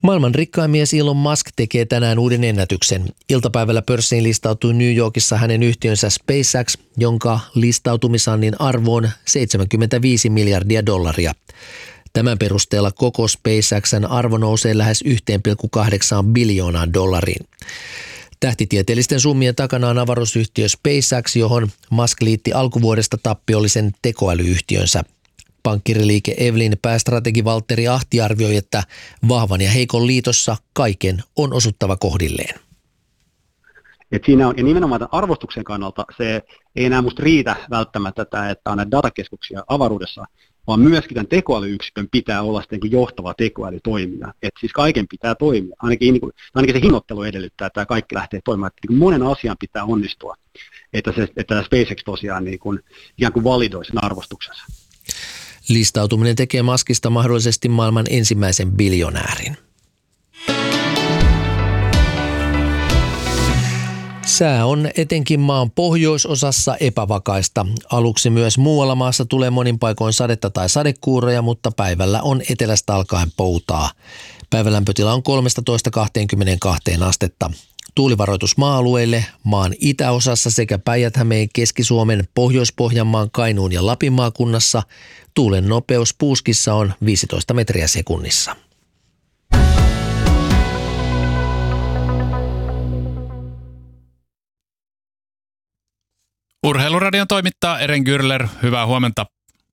Maailman rikkain mies Elon Musk tekee tänään uuden ennätyksen. Iltapäivällä pörssiin listautui New Yorkissa hänen yhtiönsä SpaceX, jonka listautumisannin arvo on $75 miljardia. Tämän perusteella koko SpaceXn arvo nousee lähes $1,8 biljoonaan. Tähtitieteellisten summien takana on avaruusyhtiö SpaceX, johon Musk liitti alkuvuodesta tappiollisen tekoälyyhtiönsä. Pankkiriliike Evelyn päästrategi Valtteri Ahti arvioi, että vahvan ja heikon liitossa kaiken on osuttava kohdilleen. Et siinä on, ja nimenomaan tämän arvostuksen kannalta se ei enää musta riitä välttämättä, että on näitä datakeskuksia avaruudessa, vaan myöskin tämän tekoälyyksikön pitää olla sitten johtava tekoälytoimija. Että siis kaiken pitää toimia. Ainakin se hinnoittelu edellyttää, että tämä kaikki lähtee toimimaan. Että monen asian pitää onnistua, että SpaceX tosiaan ikään kuin validoi sen arvostuksensa. Listautuminen tekee Muskista mahdollisesti maailman ensimmäisen biljonäärin. Sää on etenkin maan pohjoisosassa epävakaista. Aluksi myös muualla maassa tulee monin paikoin sadetta tai sadekuuroja, mutta päivällä on etelästä alkaen poutaa. Päivälämpötila on 13–22 astetta. Tuulivaroitus maa-alueille maan itäosassa sekä Päijät-Hämeen, Keski-Suomen, Pohjois-Pohjanmaan, Kainuun ja Lapin maakunnassa. Tuulen nopeus Puuskissa on 15 metriä sekunnissa. Urheiluradion toimittaa Eren Gürler. Hyvää huomenta.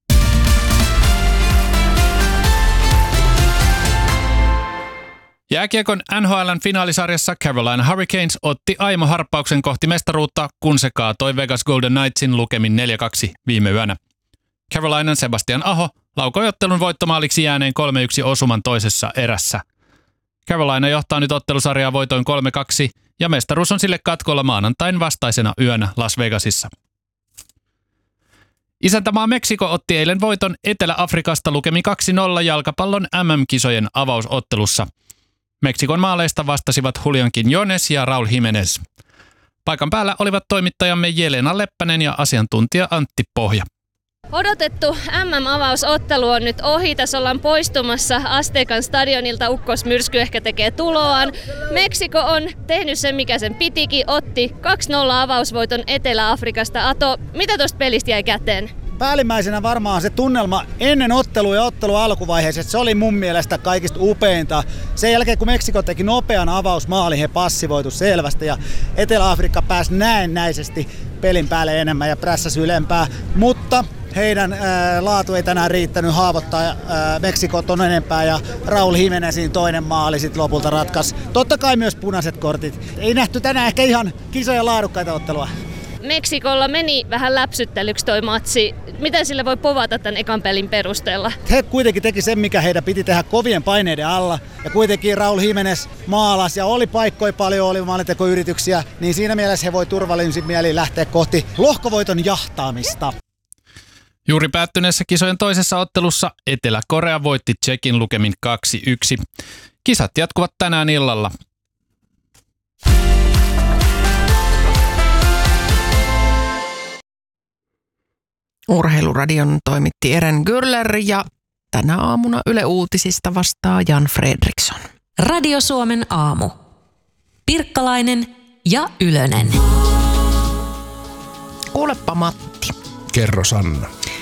Jääkiekon NHL:n finaalisarjassa Carolina Hurricanes otti aimo-harppauksen kohti mestaruutta, kun se kaatoi Vegas Golden Knightsin lukemin 4-2 viime yönä. Carolinan Sebastian Aho laukoi ottelun voittomaaliksi jääneen 3-1 osuman toisessa erässä. Carolina johtaa nyt ottelusarjaa voitoin 3-2 ja mestaruus on sille katkolla maanantain vastaisena yönä Las Vegasissa. Isäntämaa Meksiko otti eilen voiton Etelä-Afrikasta lukemin 2-0 jalkapallon MM-kisojen avausottelussa. Meksikon maaleista vastasivat Julián Quiñones ja Raúl Jiménez. Paikan päällä olivat toimittajamme Jelena Leppänen ja asiantuntija Antti Pohja. Odotettu MM-avausottelu on nyt ohi. Tässä ollaan poistumassa Aztecan stadionilta. Ukkosmyrsky ehkä tekee tuloaan. Meksiko on tehnyt sen, mikä sen pitikin. Otti 2-0 avausvoiton Etelä-Afrikasta. Ato, mitä tuosta pelistä jäi käteen? Päällimmäisenä varmaan se tunnelma ennen ottelua ja ottelun alkuvaiheessa, se oli mun mielestä kaikista upeinta. Sen jälkeen kun Meksiko teki nopean avausmaalin, he passivoitu selvästi ja Etelä-Afrikka pääsi näennäisesti pelin päälle enemmän ja prässäsi ylempää, mutta heidän laatu ei tänään riittänyt haavoittaa Meksikot on enempää ja Raúl Jiménezin toinen maali sitten lopulta ratkaisi. Totta kai myös punaiset kortit. Ei nähty tänään ehkä ihan kisojen laadukkaita ottelua. Meksikolla meni vähän läpsyttelyksi toi matsi. Miten sille voi povata tämän ekan pelin perusteella? He kuitenkin teki sen, mikä heidän piti tehdä kovien paineiden alla. Ja kuitenkin Raúl Jiménez maalasi ja oli paikkoja paljon, oli maalintekoyrityksiä. Niin siinä mielessä he voi turvallisin mieliin lähteä kohti lohkovoiton jahtaamista. Juuri päättyneessä kisojen toisessa ottelussa Etelä-Korea voitti Tšekin lukemin 2-1. Kisat jatkuvat tänään illalla. Urheiluradion toimitti Eren Gürler ja tänä aamuna Yle Uutisista vastaa Jan Fredriksson. Radio Suomen aamu. Pirkkalainen ja Ylönen. Kuulepa Matti. Kerro Sanna.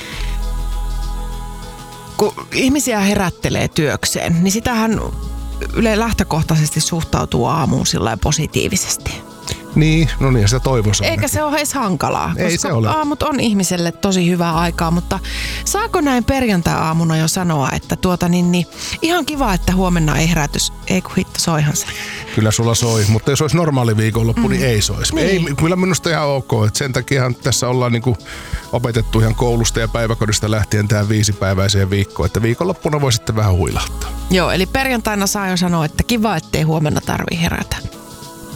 Kun ihmisiä herättelee työkseen, niin sitähän Yle lähtökohtaisesti suhtautuu aamuun sillä positiivisesti. Niin, no niin, sitä toivoisi. Eikä se ole edes hankalaa, ei koska se ole. Aamut on ihmiselle tosi hyvää aikaa, mutta saako näin perjantai-aamuna jo sanoa, että ihan kiva, että huomenna ei herätys, ei kun hitto, soihan se. Kyllä sulla soi, mutta jos olisi normaali viikonloppu, niin ei soisi. Niin. Ei, kyllä minusta ihan ok, että sen takiahan tässä ollaan niinku opetettu ihan koulusta ja päiväkodista lähtien tähän 5-päiväiseen viikkoon, että viikonloppuna voi sitten vähän huilahtaa. Joo, eli perjantaina saa jo sanoa, että kiva, ettei huomenna tarvii herätä.